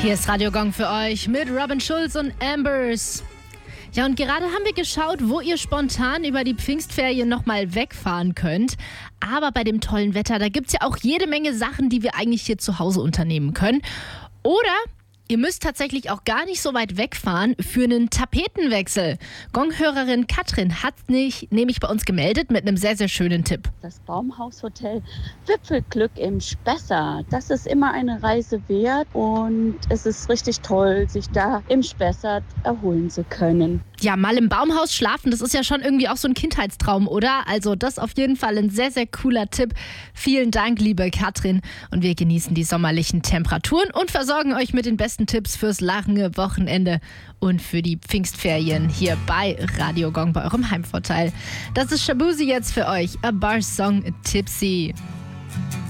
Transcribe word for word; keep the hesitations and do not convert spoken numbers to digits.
Hier ist Radio Gong für euch mit Robin Schulz und Ambers. Ja, und gerade haben wir geschaut, wo ihr spontan über die Pfingstferien nochmal wegfahren könnt. Aber bei dem tollen Wetter, da gibt es ja auch jede Menge Sachen, die wir eigentlich hier zu Hause unternehmen können. Oder ihr müsst tatsächlich auch gar nicht so weit wegfahren für einen Tapetenwechsel. Gong-Hörerin Katrin hat sich nämlich bei uns gemeldet mit einem sehr, sehr schönen Tipp. Das Baumhaushotel Wipfelglück im Spessart. Das ist immer eine Reise wert und es ist richtig toll, sich da im Spessart erholen zu können. Ja, mal im Baumhaus schlafen, das ist ja schon irgendwie auch so ein Kindheitstraum, oder? Also das auf jeden Fall ein sehr, sehr cooler Tipp. Vielen Dank, liebe Katrin. Und wir genießen die sommerlichen Temperaturen und versorgen euch mit den besten Tipps fürs lange Wochenende und für die Pfingstferien hier bei Radio Gong, bei eurem Heimvorteil. Das ist Shabuzi jetzt für euch, A Bar Song Tipsy.